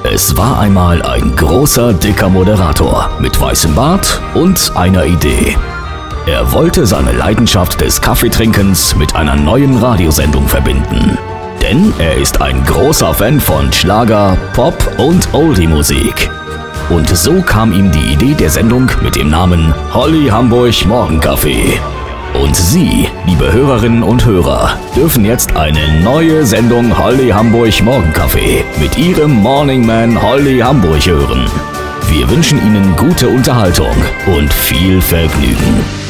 Es war einmal ein großer, dicker Moderator mit weißem Bart und einer Idee. Er wollte seine Leidenschaft des Kaffeetrinkens mit einer neuen Radiosendung verbinden. Denn er ist ein großer Fan von Schlager, Pop und Oldie-Musik. Und so kam ihm die Idee der Sendung mit dem Namen Holly Hamburg Morgenkaffee. Und Sie, liebe Hörerinnen und Hörer, dürfen jetzt eine neue Sendung Holly Hamburg Morgenkaffee mit Ihrem Morning Man Holly Hamburg hören. Wir wünschen Ihnen gute Unterhaltung und viel Vergnügen.